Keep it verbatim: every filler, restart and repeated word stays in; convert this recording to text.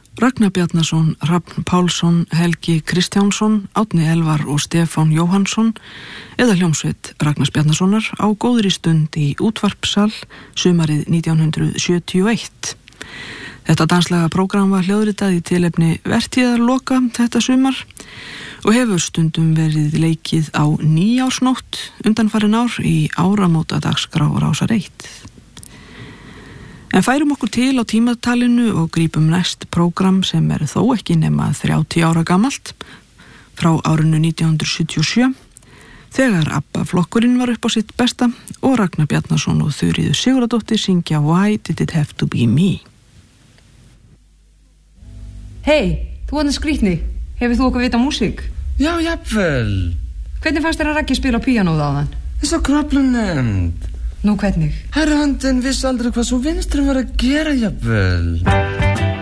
Ragnar Bjarnason, Hrafn Pálsson, Helgi Kristjánsson, Árni Elvar og Stefán Jóhannsson eða hljómsveit Ragnars Bjarnasonar á góðri stund í útvarpsal sumarið nítján hundruð sjötíu og eitt. Þetta danslega prógram var hljóðritað í tilefni vertíðarloka þetta sumar og hefur stundum verið leikið á nýársnótt undanfarin ár í áramóta dagskrá Rásar eitt. En færum okkur til á tímatalinu og grípum næst prógram sem er þó ekki nema þrjátíu ára gamalt, frá árinu nítján hundruð sjötíu og sjö, þegar ABBA-flokkurinn var upp á sitt besta og Ragnar Bjarnason og Þuríður Sigurðardóttir syngja Why Did It Have To Be Me? Hei, þú hann skrýtni, hefur þú okkur vita músík? Já, jafnvel. Hvernig fannst þér að Raggi spila píanóð á þann? Þess að kröplum nefnd. Nú, hvernig? Herra höndin vissi aldrei hvað svo vinstri var að gera, jafnvel.